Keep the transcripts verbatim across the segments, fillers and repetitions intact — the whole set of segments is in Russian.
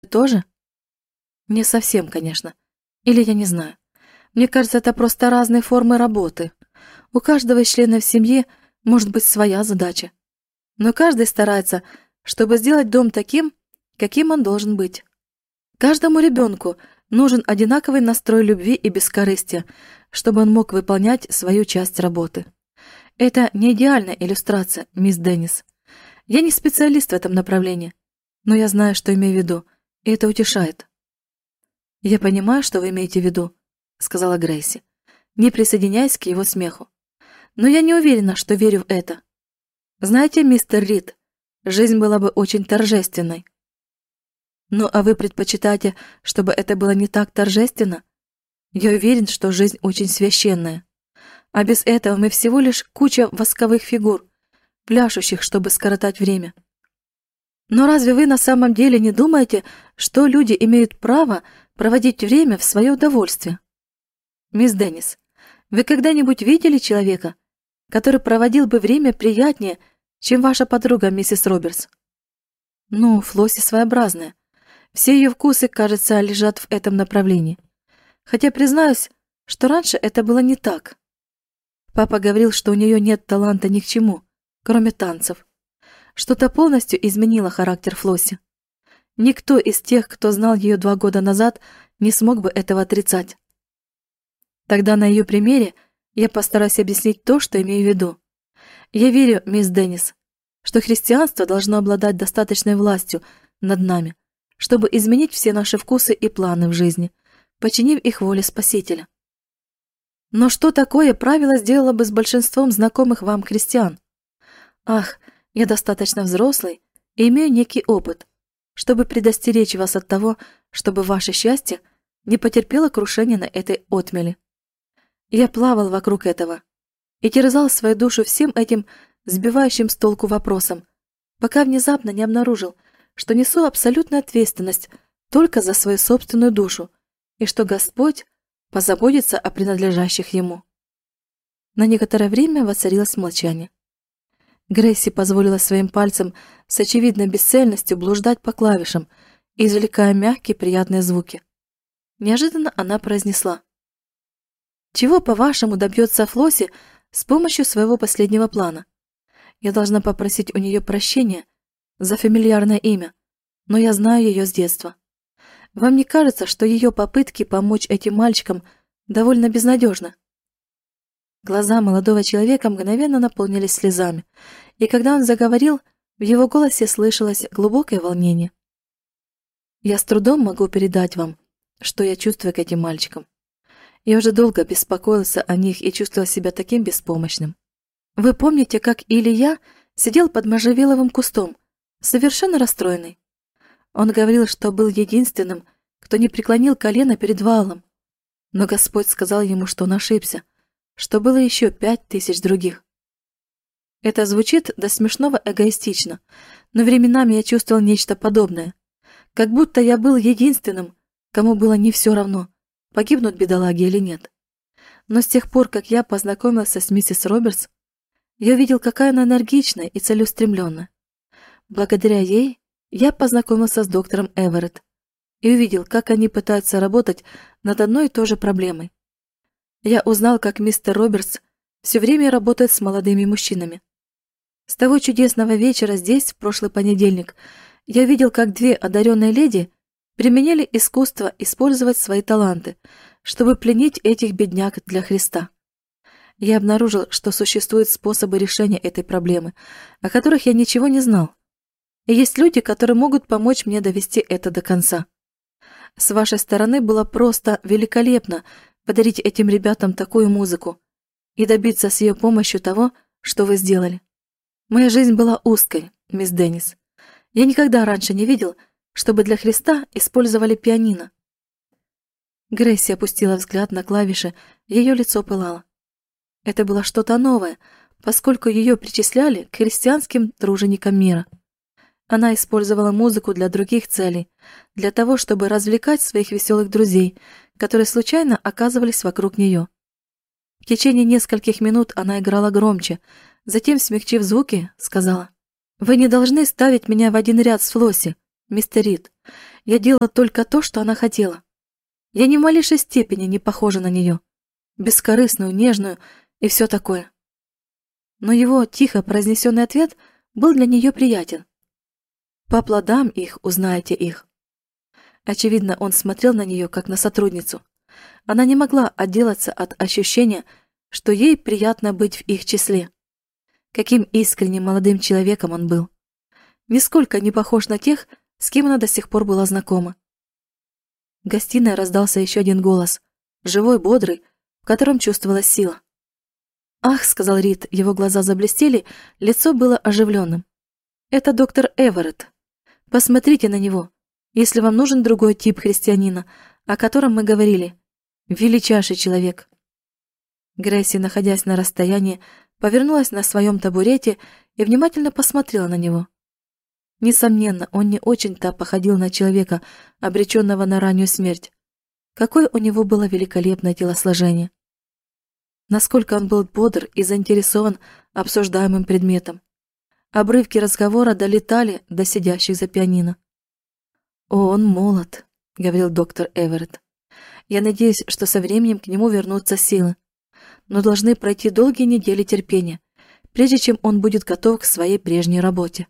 тоже? Не совсем, конечно. Или я не знаю. Мне кажется, это просто разные формы работы. У каждого из членов семьи может быть своя задача. Но каждый старается, чтобы сделать дом таким, каким он должен быть. Каждому ребенку нужен одинаковый настрой любви и бескорыстия, чтобы он мог выполнять свою часть работы. Это не идеальная иллюстрация, мисс Деннис. Я не специалист в этом направлении, но я знаю, что имею в виду, и это утешает. «Я понимаю, что вы имеете в виду», — сказала Грейси, не присоединяясь к его смеху. «Но я не уверена, что верю в это. Знаете, мистер Рид, жизнь была бы очень торжественной». «Ну, а вы предпочитаете, чтобы это было не так торжественно? Я уверен, что жизнь очень священная. А без этого мы всего лишь куча восковых фигур, пляшущих, чтобы скоротать время. Но разве вы на самом деле не думаете, что люди имеют право проводить время в свое удовольствие? Мисс Деннис, вы когда-нибудь видели человека, который проводил бы время приятнее, чем ваша подруга миссис Робертс? Ну, Флосси своеобразная. Все ее вкусы, кажется, лежат в этом направлении. Хотя, признаюсь, что раньше это было не так. Папа говорил, что у нее нет таланта ни к чему, кроме танцев. Что-то полностью изменило характер Флосси. Никто из тех, кто знал ее два года назад, не смог бы этого отрицать. Тогда на ее примере я постараюсь объяснить то, что имею в виду. Я верю, мисс Деннис, что христианство должно обладать достаточной властью над нами, чтобы изменить все наши вкусы и планы в жизни, подчинив их воле Спасителя. Но что такое правило сделало бы с большинством знакомых вам христиан? Ах, я достаточно взрослый и имею некий опыт, чтобы предостеречь вас от того, чтобы ваше счастье не потерпело крушение на этой отмели. Я плавал вокруг этого и терзал свою душу всем этим сбивающим с толку вопросом, пока внезапно не обнаружил, что несу абсолютную ответственность только за свою собственную душу и что Господь позаботится о принадлежащих Ему. На некоторое время воцарилось молчание. Грейси позволила своим пальцам с очевидной бесцельностью блуждать по клавишам, извлекая мягкие приятные звуки. Неожиданно она произнесла: «Чего, по-вашему, добьется Флосси с помощью своего последнего плана? Я должна попросить у нее прощения за фамильярное имя, но я знаю ее с детства. Вам не кажется, что ее попытки помочь этим мальчикам довольно безнадежны?» Глаза молодого человека мгновенно наполнились слезами, и когда он заговорил, в его голосе слышалось глубокое волнение. «Я с трудом могу передать вам, что я чувствую к этим мальчикам. Я уже долго беспокоился о них и чувствовал себя таким беспомощным. Вы помните, как Илья сидел под можжевеловым кустом, совершенно расстроенный? Он говорил, что был единственным, кто не преклонил колено перед Ваалом. Но Господь сказал ему, что он ошибся, что было еще пять тысяч других. Это звучит до смешного эгоистично, но временами я чувствовал нечто подобное. Как будто я был единственным, кому было не все равно, погибнут бедолаги или нет. Но с тех пор, как я познакомился с миссис Робертс, я увидел, какая она энергичная и целеустремленная. Благодаря ей я познакомился с доктором Эверетт и увидел, как они пытаются работать над одной и той же проблемой. Я узнал, как мистер Робертс все время работает с молодыми мужчинами. С того чудесного вечера здесь, в прошлый понедельник, я видел, как две одаренные леди применяли искусство использовать свои таланты, чтобы пленить этих бедняк для Христа. Я обнаружил, что существуют способы решения этой проблемы, о которых я ничего не знал. И есть люди, которые могут помочь мне довести это до конца. С вашей стороны было просто великолепно подарить этим ребятам такую музыку и добиться с ее помощью того, что вы сделали. Моя жизнь была узкой, мисс Деннис. Я никогда раньше не видел, чтобы для Христа использовали пианино. Грейси опустила взгляд на клавиши, ее лицо пылало. Это было что-то новое, поскольку ее причисляли к христианским труженикам мира. Она использовала музыку для других целей, для того, чтобы развлекать своих веселых друзей, которые случайно оказывались вокруг нее. В течение нескольких минут она играла громче, затем, смягчив звуки, сказала: «Вы не должны ставить меня в один ряд с Флосси, «Мистер Рид, я делала только то, что она хотела. Я ни в малейшей степени не похожа на нее. Бескорыстную, нежную и все такое». Но его тихо произнесенный ответ был для нее приятен. «По плодам их узнаете их». Очевидно, он смотрел на нее, как на сотрудницу. Она не могла отделаться от ощущения, что ей приятно быть в их числе. Каким искренним молодым человеком он был. Нисколько не похож на тех, с кем она до сих пор была знакома. В гостиной раздался еще один голос, живой, бодрый, в котором чувствовалась сила. «Ах», — сказал Рид, его глаза заблестели, лицо было оживленным. «Это доктор Эверетт. Посмотрите на него, если вам нужен другой тип христианина, о котором мы говорили. Величайший человек». Грейси, находясь на расстоянии, повернулась на своем табурете и внимательно посмотрела на него. Несомненно, он не очень-то походил на человека, обреченного на раннюю смерть. Какое у него было великолепное телосложение. Насколько он был бодр и заинтересован обсуждаемым предметом. Обрывки разговора долетали до сидящих за пианино. «О, он молод», — говорил доктор Эверетт. «Я надеюсь, что со временем к нему вернутся силы. Но должны пройти долгие недели терпения, прежде чем он будет готов к своей прежней работе».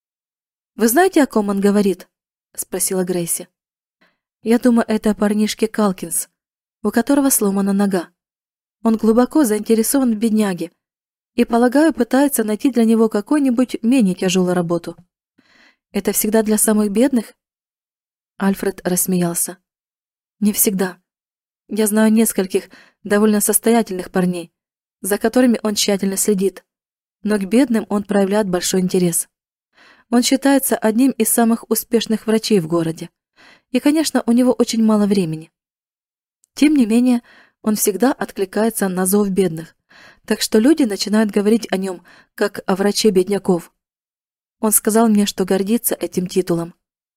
«Вы знаете, о ком он говорит?» — спросила Грейси. «Я думаю, это о парнишке Калкинс, у которого сломана нога. Он глубоко заинтересован в бедняге и, полагаю, пытается найти для него какую-нибудь менее тяжелую работу. Это всегда для самых бедных?» Альфред рассмеялся. «Не всегда. Я знаю нескольких довольно состоятельных парней, за которыми он тщательно следит, но к бедным он проявляет большой интерес. Он считается одним из самых успешных врачей в городе, и, конечно, у него очень мало времени. Тем не менее, он всегда откликается на зов бедных, так что люди начинают говорить о нем, как о враче бедняков. Он сказал мне, что гордится этим титулом».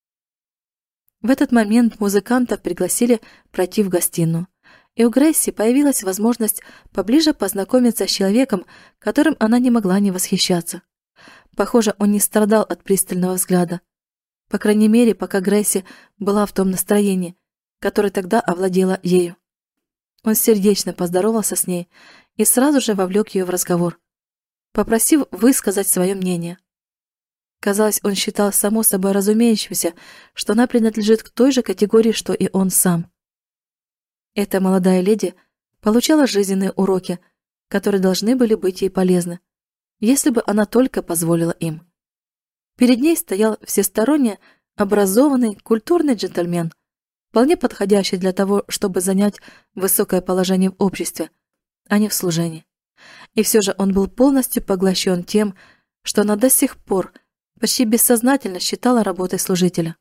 В этот момент музыкантов пригласили пройти в гостиную, и у Грейси появилась возможность поближе познакомиться с человеком, которым она не могла не восхищаться. Похоже, он не страдал от пристального взгляда. По крайней мере, пока Грейси была в том настроении, которое тогда овладело ею. Он сердечно поздоровался с ней и сразу же вовлек ее в разговор, попросив высказать свое мнение. Казалось, он считал само собой разумеющимся, что она принадлежит к той же категории, что и он сам. Эта молодая леди получала жизненные уроки, которые должны были быть ей полезны, если бы она только позволила им. Перед ней стоял всесторонне образованный, культурный джентльмен, вполне подходящий для того, чтобы занять высокое положение в обществе, а не в служении. И все же он был полностью поглощен тем, что она до сих пор почти бессознательно считала работой служителя.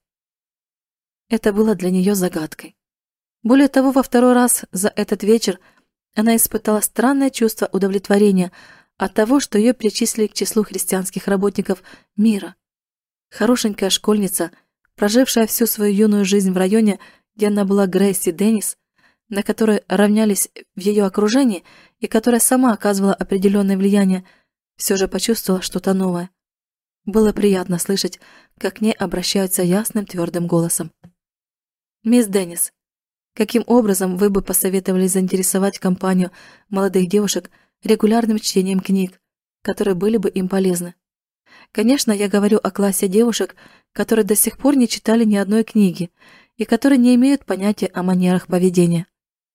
Это было для нее загадкой. Более того, во второй раз за этот вечер она испытала странное чувство удовлетворения от того, что ее причислили к числу христианских работников мира. Хорошенькая школьница, прожившая всю свою юную жизнь в районе, где она была Грейси Деннис, на которой равнялись в ее окружении и которая сама оказывала определенное влияние, все же почувствовала что-то новое. Было приятно слышать, как к ней обращаются ясным твердым голосом. «Мисс Деннис, каким образом вы бы посоветовали заинтересовать компанию молодых девушек регулярным чтением книг, которые были бы им полезны? Конечно, я говорю о классе девушек, которые до сих пор не читали ни одной книги и которые не имеют понятия о манерах поведения».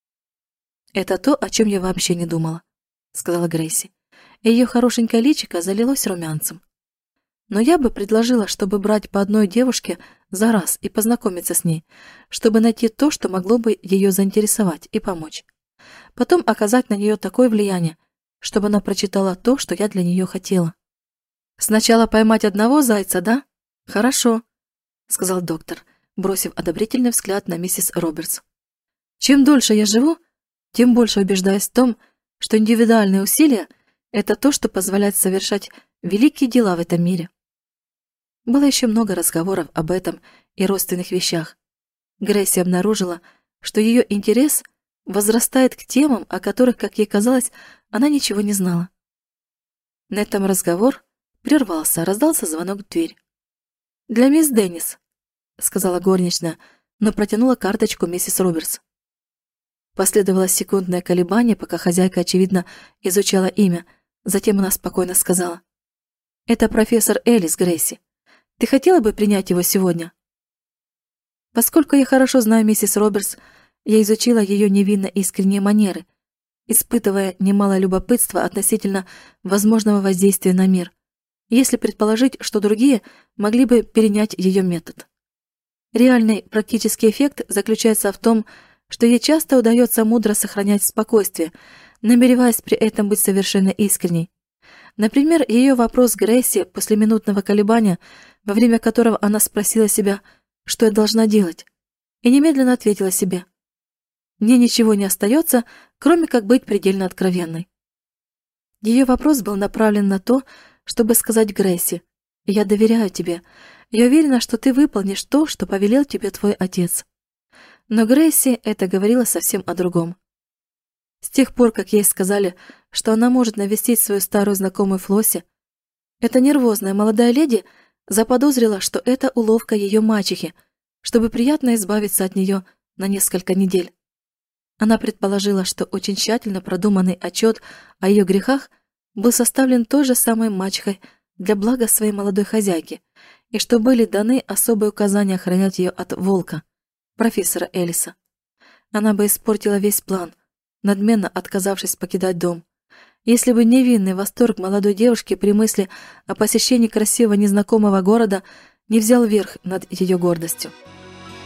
«Это то, о чем я вообще не думала», — сказала Грейси, и ее хорошенькое личико залилось румянцем. «Но я бы предложила, чтобы брать по одной девушке за раз и познакомиться с ней, чтобы найти то, что могло бы ее заинтересовать и помочь. Потом оказать на нее такое влияние, чтобы она прочитала то, что я для нее хотела». «Сначала поймать одного зайца, да? Хорошо», — сказал доктор, бросив одобрительный взгляд на миссис Робертс. «Чем дольше я живу, тем больше убеждаюсь в том, что индивидуальные усилия — это то, что позволяет совершать великие дела в этом мире». Было еще много разговоров об этом и родственных вещах. Грейси обнаружила, что ее интерес возрастает к темам, о которых, как ей казалось, она ничего не знала. На этом разговор прервался, раздался звонок в дверь. «Для мисс Деннис», — сказала горничная, но протянула карточку миссис Робертс. Последовало секундное колебание, пока хозяйка, очевидно, изучала имя. Затем она спокойно сказала: «Это профессор Элис, Грейси. Ты хотела бы принять его сегодня?» Поскольку я хорошо знаю миссис Робертс, я изучила ее невинно искренние манеры, испытывая немало любопытства относительно возможного воздействия на мир, если предположить, что другие могли бы перенять ее метод. Реальный практический эффект заключается в том, что ей часто удается мудро сохранять спокойствие, намереваясь при этом быть совершенно искренней. Например, ее вопрос Грейси после минутного колебания, во время которого она спросила себя, что я должна делать, и немедленно ответила себе: «Мне ничего не остается, кроме как быть предельно откровенной». Ее вопрос был направлен на то, чтобы сказать Грейси: «Я доверяю тебе, я уверена, что ты выполнишь то, что повелел тебе твой отец». Но Грейси это говорила совсем о другом. С тех пор, как ей сказали, что она может навестить свою старую знакомую Флосси, эта нервозная молодая леди заподозрила, что это уловка ее мачехи, чтобы приятно избавиться от нее на несколько недель. Она предположила, что очень тщательно продуманный отчет о ее грехах был составлен той же самой мачехой для блага своей молодой хозяйки, и что были даны особые указания охранять ее от волка, профессора Элиса. Она бы испортила весь план, надменно отказавшись покидать дом, если бы невинный восторг молодой девушки при мысли о посещении красивого незнакомого города не взял верх над ее гордостью.